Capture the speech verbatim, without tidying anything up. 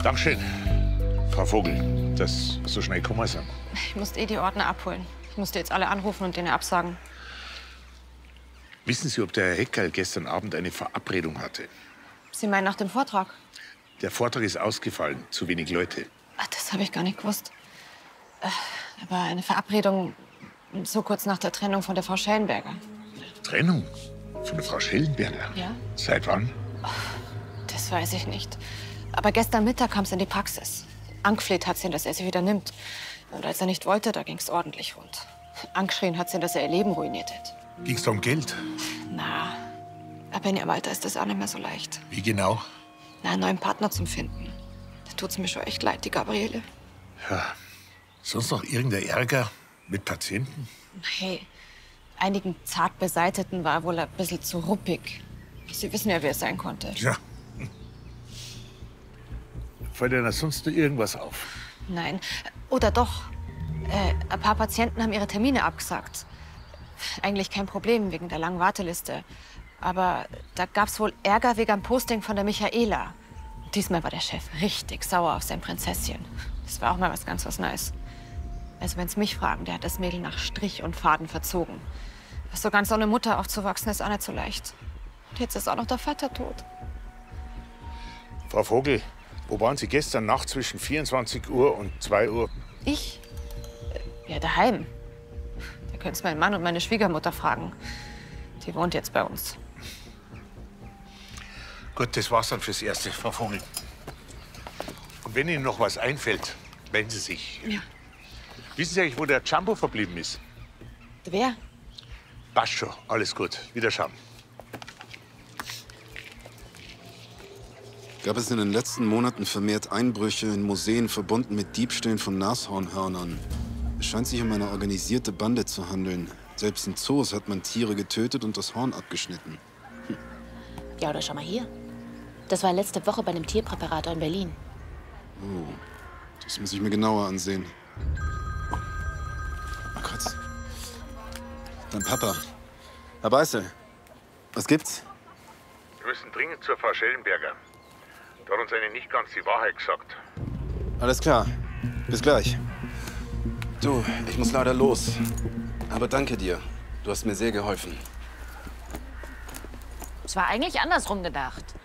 Dankeschön, Frau Vogel, dass so schnell gekommen sind. Ich musste eh die Ordner abholen. Ich musste jetzt alle anrufen und denen absagen. Wissen Sie, ob der Herr Heckerl gestern Abend eine Verabredung hatte? Sie meinen nach dem Vortrag? Der Vortrag ist ausgefallen, zu wenig Leute. Ach, das habe ich gar nicht gewusst. Äh, aber eine Verabredung so kurz nach der Trennung von der Frau Schellenberger. Trennung? Von der Frau Schellenberger? Ja? Seit wann? Das weiß ich nicht. Aber gestern Mittag kam es in die Praxis. Angefleht hat sie ihn, dass er sie wieder nimmt. Und als er nicht wollte, da ging es ordentlich rund. Angeschrien hat sie ihn, dass er ihr Leben ruiniert hätte. Ging's da um Geld? Na, aber in ihrem Alter ist das auch nicht mehr so leicht. Wie genau? Na, einen neuen Partner zum Finden. Da tut's mir schon echt leid, die Gabriele. Ja. Sonst noch irgendein Ärger mit Patienten? Hey, einigen zart Beseiteten war er wohl ein bisschen zu ruppig. Sie wissen ja, wer es sein konnte. Ja. Fällt dir da sonst noch irgendwas auf? Nein. Oder doch. Äh, ein paar Patienten haben ihre Termine abgesagt. Eigentlich kein Problem wegen der langen Warteliste. Aber da gab's wohl Ärger wegen dem Posting von der Michaela. Diesmal war der Chef richtig sauer auf sein Prinzesschen. Das war auch mal was ganz was Neues. Also wenn Sie mich fragen, der hat das Mädel nach Strich und Faden verzogen. So ganz ohne Mutter aufzuwachsen, ist auch nicht so leicht. Und jetzt ist auch noch der Vater tot. Frau Vogel, wo waren Sie gestern Nacht zwischen vierundzwanzig Uhr und zwei Uhr? Ich? Ja, daheim. Da können Sie meinen Mann und meine Schwiegermutter fragen. Die wohnt jetzt bei uns. Gut, das war's dann fürs Erste, Frau Vogel. Und wenn Ihnen noch was einfällt, melden Sie sich. Ja. Wissen Sie eigentlich, wo der Jumbo verblieben ist? Wer? Passt schon, alles gut. Wiederschauen. Gab es in den letzten Monaten vermehrt Einbrüche in Museen verbunden mit Diebstählen von Nashornhörnern. Es scheint sich um eine organisierte Bande zu handeln. Selbst in Zoos hat man Tiere getötet und das Horn abgeschnitten. Hm. Ja, oder schau mal hier. Das war letzte Woche bei einem Tierpräparator in Berlin. Oh, das muss ich mir genauer ansehen. Oh Gott. Dein Papa. Herr Beißel, was gibt's? Wir müssen dringend zur Frau Schellenberger. Da hat uns eine nicht ganz die Wahrheit gesagt. Alles klar. Bis gleich. Du, ich muss leider los. Aber danke dir. Du hast mir sehr geholfen. Es war eigentlich andersrum gedacht.